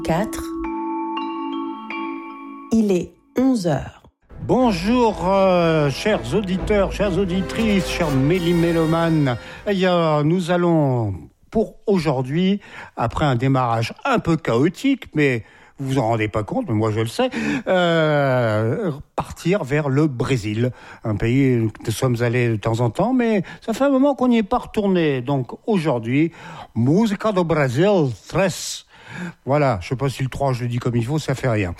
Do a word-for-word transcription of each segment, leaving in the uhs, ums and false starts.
quatre. Il est onze heures. Bonjour, euh, chers auditeurs, chères auditrices, chers méli-mélomanes. Eh bien, nous allons, pour aujourd'hui, après un démarrage un peu chaotique, mais vous vous en rendez pas compte, mais moi je le sais, euh, partir vers le Brésil, un pays où nous sommes allés de temps en temps, mais ça fait un moment qu'on n'y est pas retourné. Donc aujourd'hui, Música do Brasil tres. Voilà, je sais pas si le trois je le dis comme il faut, ça fait rien.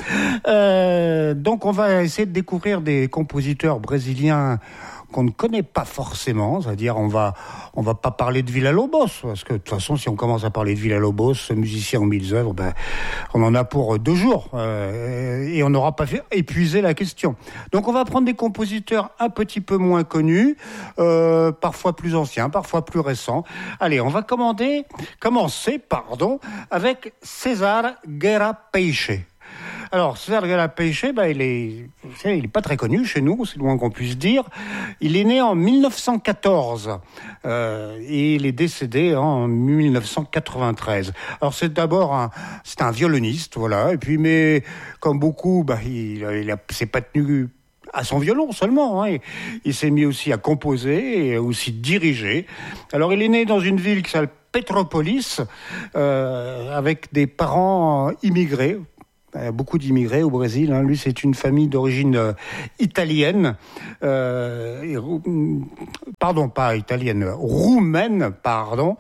Euh, donc on va essayer de découvrir des compositeurs brésiliens qu'on ne connaît pas forcément, c'est-à-dire on va on va pas parler de Villa-Lobos, parce que de toute façon si on commence à parler de Villa-Lobos, ce musicien aux mille œuvres, ben on en a pour deux jours euh, et on n'aura pas fait épuiser la question. Donc on va prendre des compositeurs un petit peu moins connus, euh, parfois plus anciens, parfois plus récents. Allez, on va commander, commencer, pardon, avec César Guerra Peixe. Alors, César Guerra Peixe, bah, il est, il est pas très connu chez nous, c'est le moins qu'on puisse dire. Il est né en mille neuf cent quatorze, euh, et il est décédé en mille neuf cent quatre-vingt-treize. Alors, c'est d'abord un, c'est un violoniste, voilà, et puis, mais, comme beaucoup, bah, il, il a, s'est pas tenu à son violon seulement, hein. Il, il s'est mis aussi à composer et aussi diriger. Alors, il est né dans une ville qui s'appelle Petropolis, euh, avec des parents immigrés. Il y a beaucoup d'immigrés au Brésil. Hein. Lui, c'est une famille d'origine euh, italienne. Euh, et, pardon, pas italienne, roumaine, pardon.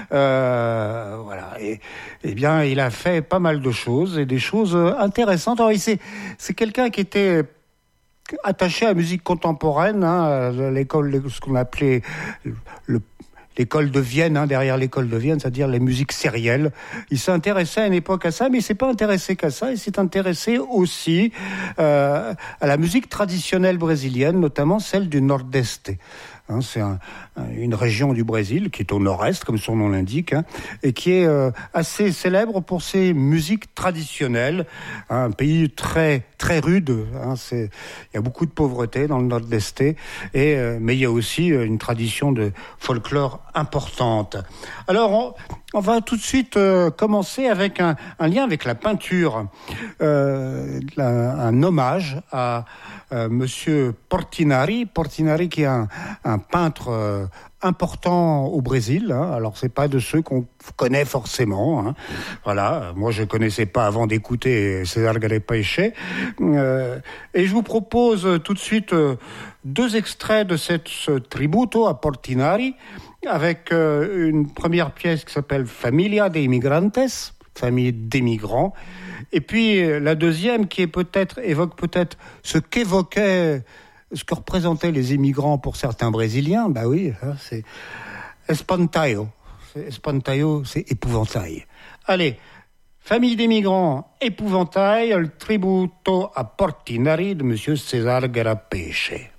Euh, voilà. Et, et bien, il a fait pas mal de choses et des choses intéressantes. Alors, il, c'est, c'est quelqu'un qui était attaché à la musique contemporaine, hein, à l'école, ce qu'on appelait le l'école de Vienne, hein, derrière l'école de Vienne, c'est-à-dire les musiques sérielles. Il s'est intéressé à une époque à ça, mais il s'est pas intéressé qu'à ça. Il s'est intéressé aussi euh, à la musique traditionnelle brésilienne, notamment celle du Nordeste. Hein, c'est un, une région du Brésil qui est au nord-est, comme son nom l'indique, hein, et qui est euh, assez célèbre pour ses musiques traditionnelles. Hein, un pays très très rude. Hein, c'est, il y a beaucoup de pauvreté dans le Nord-Est, et euh, mais il y a aussi une tradition de folklore importante. Alors, on, on va tout de suite euh, commencer avec un, un lien avec la peinture, euh, la, un hommage à euh, Monsieur Portinari, Portinari qui est un, un peintre euh, important au Brésil. Hein. Alors c'est pas de ceux qu'on connaît forcément. Hein. Voilà, moi je connaissais pas avant d'écouter César Guerra Peixe. Euh, et je vous propose tout de suite euh, deux extraits de cette ce tributo à Portinari, avec euh, une première pièce qui s'appelle Familia de Immigrantes, famille d'émigrants. Et puis la deuxième qui est peut-être évoque peut-être ce qu'évoquait, ce que représentaient les immigrants pour certains Brésiliens. Bah oui, c'est espantaio. C'est espantaio, c'est épouvantail. Allez, famille d'émigrants, épouvantail, le tributo à Portinari de Monsieur César Guerra Peixe.